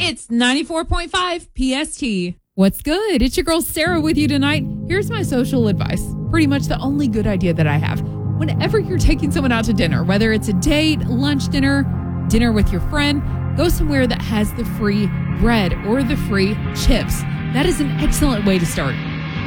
It's 94.5 PST. What's good? It's your girl Sarah with you tonight. Here's my social advice. Pretty much the only good idea that I have. Whenever you're taking someone out to dinner, whether it's a date, lunch dinner, dinner with your friend, go somewhere that has the free bread or the free chips. That is an excellent way to start.